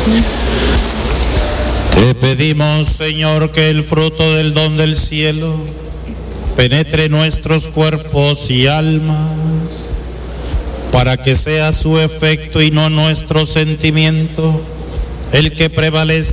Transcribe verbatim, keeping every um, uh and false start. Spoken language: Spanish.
Te pedimos, Señor, que el fruto del don del cielo penetre nuestros cuerpos y almas, para que sea su efecto y no nuestro sentimiento el que prevalezca